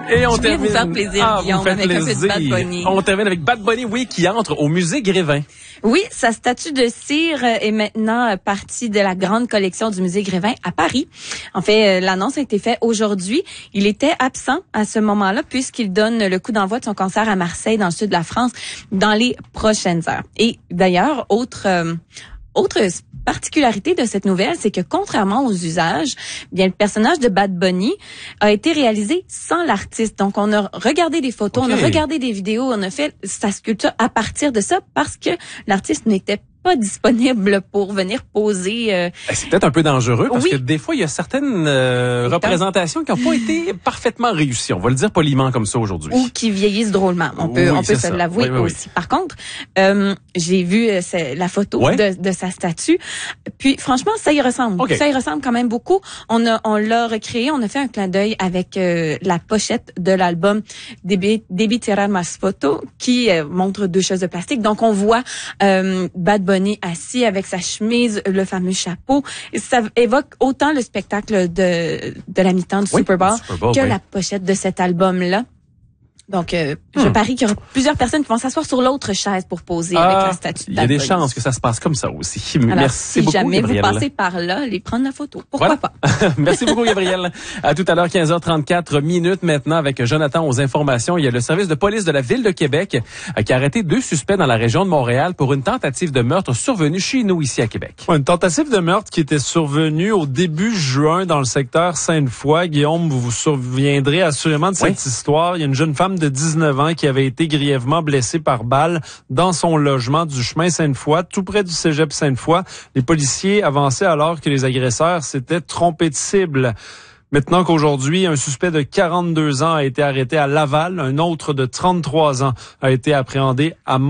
Et on Je voulais vous faire plaisir, Guillaume, avec un peu de Bad Bunny. On termine avec Bad Bunny, oui, qui entre au musée Grévin. Oui, sa statue de cire est maintenant partie de la grande collection du musée Grévin à Paris. En fait, l'annonce a été faite aujourd'hui. Il était absent à ce moment-là puisqu'il donne le coup d'envoi de son concert à Marseille, dans le sud de la France, dans les prochaines heures. Et d'ailleurs, autre particularité de cette nouvelle, c'est que contrairement aux usages, bien le personnage de Bad Bunny a été réalisé sans l'artiste. Donc on a regardé des photos, on a regardé des vidéos, on a fait sa sculpture à partir de ça parce que l'artiste n'était pas disponible pour venir poser. C'est peut-être un peu dangereux parce que des fois il y a certaines représentations qui n'ont pas été parfaitement réussies. On va le dire poliment comme ça aujourd'hui. Ou qui vieillissent drôlement. On peut se l'avouer aussi. Par contre, j'ai vu la photo de sa statue. Puis franchement, ça y ressemble. Ça y ressemble quand même beaucoup. On l'a recréé. On a fait un clin d'œil avec la pochette de l'album Debi Tirar Mas Foto qui montre 2 choses de plastique. Donc on voit Bad Bunny assis avec sa chemise, le fameux chapeau. Ça évoque autant le spectacle de la mi-temps du Super Bowl que la pochette de cet album-là. Donc, je parie qu'il y aura plusieurs personnes qui vont s'asseoir sur l'autre chaise pour poser avec la statue de Bad Bunny. Il y a des chances que ça se passe comme ça aussi. Alors, merci beaucoup, jamais Gabrielle. vous passez par là, allez prendre la photo. Pourquoi pas? Merci beaucoup, Gabrielle. À tout à l'heure, 15h34 minutes maintenant avec Jonathan aux informations. Il y a le service de police de la Ville de Québec qui a arrêté 2 suspects dans la région de Montréal pour une tentative de meurtre survenue chez nous ici à Québec. Une tentative de meurtre qui était survenue au début juin dans le secteur Sainte-Foy. Guillaume, vous vous souviendrez assurément de cette histoire. Il y a une jeune femme de 19 ans qui avait été grièvement blessée par balle dans son logement du chemin Sainte-Foy, tout près du cégep Sainte-Foy. Les policiers avançaient alors que les agresseurs s'étaient trompés de cible. Maintenant qu'aujourd'hui, un suspect de 42 ans a été arrêté à Laval, un autre de 33 ans a été appréhendé à